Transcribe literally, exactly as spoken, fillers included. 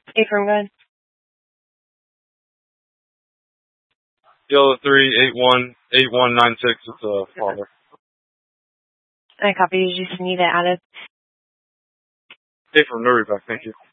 Hey, from good. Yellow three eight one eight one nine six. It's a father. I copy. You just need it added. Hey, from Nuremberg. Thank you.